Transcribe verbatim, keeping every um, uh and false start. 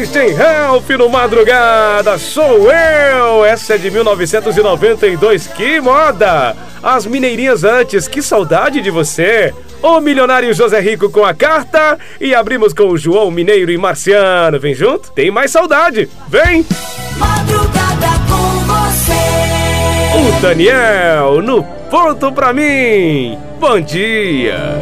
Christian Ralph no Madrugada, sou eu. Essa é de mil novecentos e noventa e dois, que moda. As Mineirinhas antes, que saudade de você. O milionário José Rico com a carta. E abrimos com o João Mineiro e Marciano. Vem junto, tem mais saudade, vem. Madrugada com você. O Daniel no ponto pra mim. Bom dia.